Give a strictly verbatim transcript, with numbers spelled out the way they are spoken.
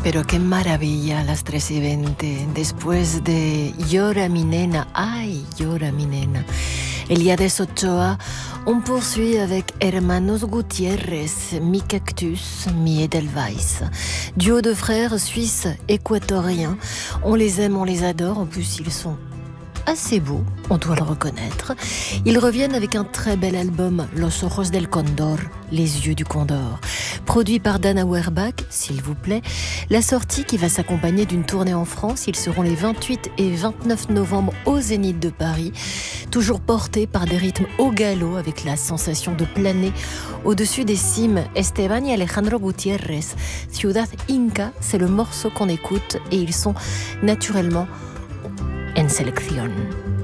Pero qué maravilla las tres y veinte, después de Llora mi nena, ay, llora mi nena. Eliades Ochoa, on poursuit avec Hermanos Gutiérrez, Mi Cactus, Mi Edelweiss. Duo de frères suisses équatoriens, on les aime, on les adore, en plus ils sont assez beaux, on doit le reconnaître. Ils reviennent avec un très bel album, Los Ojos del Condor, Les Yeux du Condor. Produit par Dan Auerbach, s'il vous plaît, la sortie qui va s'accompagner d'une tournée en France. Ils seront les vingt-huit et vingt-neuf novembre au Zénith de Paris, toujours portés par des rythmes au galop avec la sensation de planer au-dessus des cimes. Esteban y Alejandro Gutiérrez, Ciudad Inca, c'est le morceau qu'on écoute et ils sont naturellement en selección.